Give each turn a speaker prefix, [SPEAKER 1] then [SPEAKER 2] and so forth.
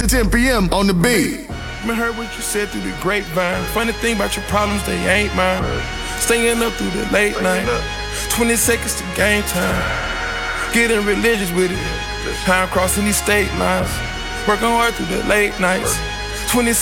[SPEAKER 1] to 10 p.m. on the beat.
[SPEAKER 2] I heard what you said through the grapevine. Funny thing about your problems, they ain't mine. Staying up through the late night. 20 seconds to game time. Getting religious with it. Time crossing these state lines. Working hard through the late nights. 20